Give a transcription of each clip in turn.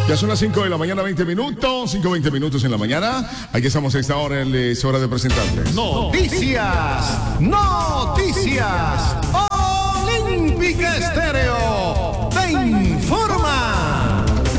Ya son las 5 de la mañana, 20 minutos, 5:20 minutos en la mañana. Aquí estamos a esta hora, es hora de presentarles Noticias, noticias, Olímpica Estéreo, te informa.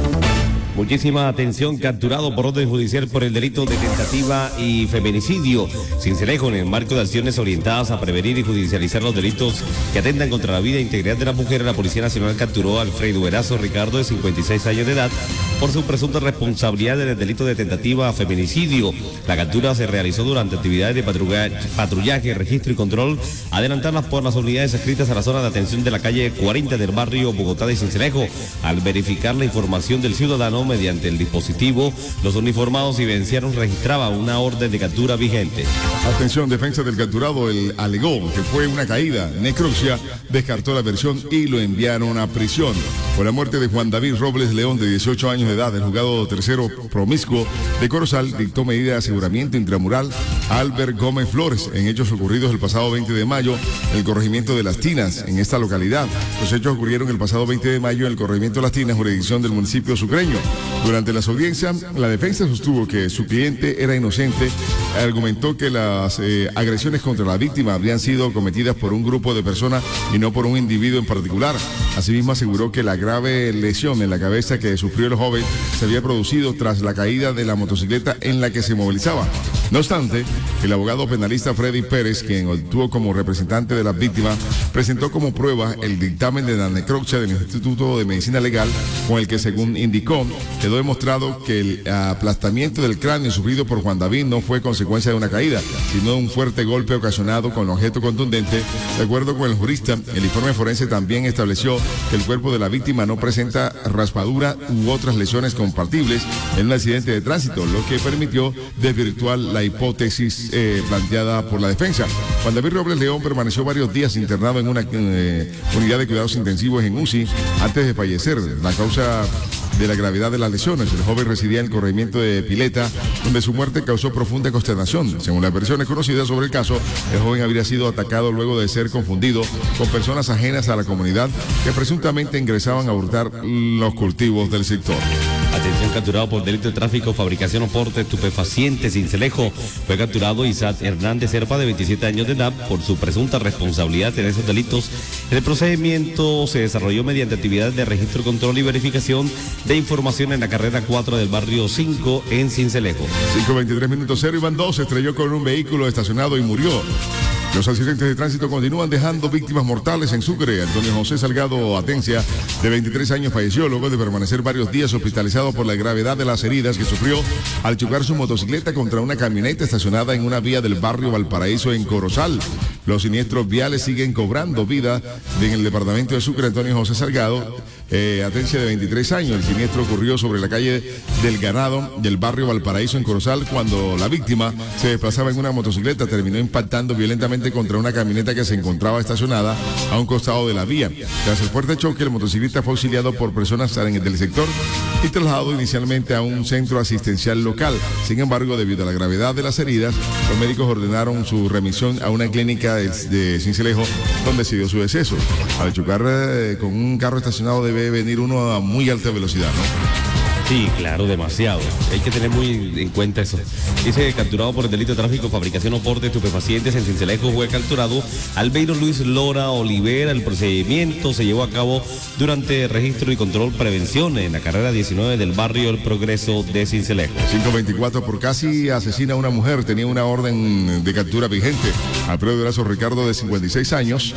Muchísima atención, capturado por orden judicial por el delito de tentativa y feminicidio. Cincelejo, en el marco de acciones orientadas a prevenir y judicializar los delitos que atentan contra la vida e integridad de la mujer, la Policía Nacional capturó a Alfredo Erazo Ricardo, de 56 años de edad, por su presunta responsabilidad en el delito de tentativa a feminicidio. La captura se realizó durante actividades de patrullaje, registro y control, adelantadas por las unidades adscritas a la zona de atención de la calle 40 del barrio Bogotá de Cincelejo. Al verificar la información del ciudadano mediante el dispositivo, los uniformados evidenciaron registraba una orden de captura vigente. Atención, defensa del capturado, él alegó que fue una caída, necropsia, descartó la versión y lo enviaron a prisión. Por la muerte de Juan David Robles León, de 18 años de edad, el juzgado tercero promiscuo de Corozal dictó medida de aseguramiento intramural a Albert Gómez Flores en hechos ocurridos el pasado 20 de mayo en el corregimiento de Las Tinas, en esta localidad. Los hechos ocurrieron el pasado 20 de mayo en el corregimiento de Las Tinas, jurisdicción del municipio sucreño. Durante las audiencias, la defensa sostuvo que su cliente era inocente. Argumentó que las agresiones contra la víctima habrían sido cometidas por un grupo de personas y no por un individuo en particular. Asimismo, aseguró que la grave lesión en la cabeza que sufrió el joven se había producido tras la caída de la motocicleta en la que se movilizaba. No obstante, el abogado penalista Freddy Pérez, quien actuó como representante de las víctimas, presentó como prueba el dictamen de la necropsia del Instituto de Medicina Legal, con el que, según indicó, quedó demostrado que el aplastamiento del cráneo sufrido por Juan David no fue consecuencia de una caída, sino de un fuerte golpe ocasionado con objeto contundente. De acuerdo con el jurista, el informe forense también estableció que el cuerpo de la víctima no presenta raspadura u otras lesiones compatibles en un accidente de tránsito, lo que permitió desvirtuar la hipótesis planteada por la defensa. Juan David Robles León permaneció varios días internado en una unidad de cuidados intensivos en UCI antes de fallecer. La causa de la gravedad de las lesiones: el joven residía en el corregimiento de Pileta, donde su muerte causó profunda consternación. Según las versiones conocidas sobre el caso, el joven habría sido atacado luego de ser confundido con personas ajenas a la comunidad que presuntamente ingresaban a hurtar los cultivos del sector. Atención, capturado por delito de tráfico, fabricación o porte de estupefacientes. Cincelejo, fue capturado Isaac Hernández Serpa, de 27 años de edad, por su presunta responsabilidad en esos delitos. El procedimiento se desarrolló mediante actividades de registro, control y verificación de información en la carrera 4 del barrio 5 en Cincelejo. 5:23 minutos, 0 Iván 2 se estrelló con un vehículo estacionado y murió. Los accidentes de tránsito continúan dejando víctimas mortales en Sucre. Antonio José Salgado Atencia, de 23 años, falleció luego de permanecer varios días hospitalizado por la gravedad de las heridas que sufrió al chocar su motocicleta contra una camioneta estacionada en una vía del barrio Valparaíso en Corozal. Los siniestros viales siguen cobrando vida en el departamento de Sucre. Antonio José Salgado Atencia, de 23 años. El siniestro ocurrió sobre la calle del Ganado del barrio Valparaíso en Corozal, cuando la víctima se desplazaba en una motocicleta. Terminó impactando violentamente contra una camioneta que se encontraba estacionada a un costado de la vía. Tras el fuerte choque, el motociclista fue auxiliado por personas del sector y trasladado inicialmente a un centro asistencial local. Sin embargo, debido a la gravedad de las heridas, los médicos ordenaron su remisión a una clínica de Cincelejo, donde se dio su deceso. Al chocar con un carro estacionado debe venir uno a muy alta velocidad, ¿no? Sí, claro, demasiado. Hay que tener muy en cuenta eso. Dice, capturado por el delito de tráfico, fabricación o porte de estupefacientes en Cincelejo, fue capturado Albeiro Luis Lora Olivera. El procedimiento se llevó a cabo durante registro y control prevención en la carrera 19 del barrio El Progreso de Cincelejo. 5:24, por casi asesina a una mujer. Tenía una orden de captura vigente. Alfredo Erazo Ricardo, de 56 años.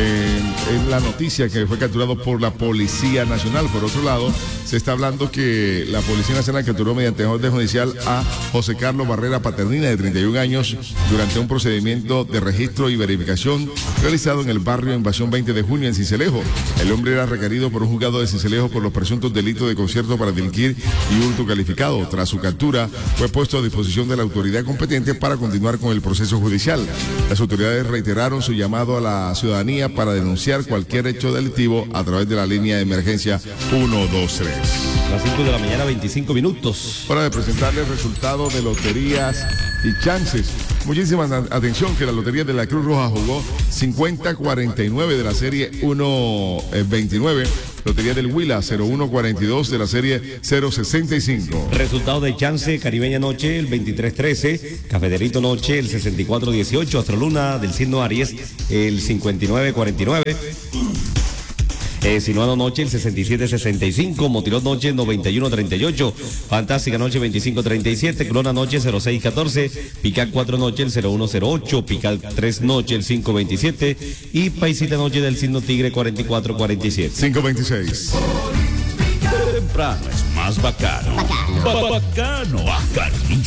En la noticia que fue capturado por la Policía Nacional. Por otro lado, se está hablando que la Policía Nacional capturó mediante orden judicial a José Carlos Barrera Paternina, de 31 años, durante un procedimiento de registro y verificación realizado en el barrio Invasión 20 de Junio en Cincelejo. El hombre era requerido por un juzgado de Cincelejo por los presuntos delitos de concierto para delinquir y hurto calificado. Tras su captura, fue puesto a disposición de la autoridad competente para continuar con el proceso judicial. Las autoridades reiteraron su llamado a la ciudadanía para denunciar cualquier hecho delictivo a través de la línea de emergencia 123. Las 5 de la mañana, 25 minutos. Hora de presentarles el resultado de loterías y chances. Muchísima atención, que la Lotería de la Cruz Roja jugó 50-49 de la serie 1-29. Lotería del Huila 0142 de la serie 065. Resultado de Chance Caribeña Noche, el 23-13. Cafederito Noche, el 64-18. Astroluna del signo Aries, el 59-49. Sinuano Noche, el 67-65. Motirón Noche, 91-38. Fantástica Noche, 25-37. Clona Noche, 06-14. Pical 4 Noche, el 01-08. Pical 3 Noche, el 5-27. Y Paisita Noche del signo Tigre, 44-47. 526. Temprano es más bacano. Bacano. Bacanísimo.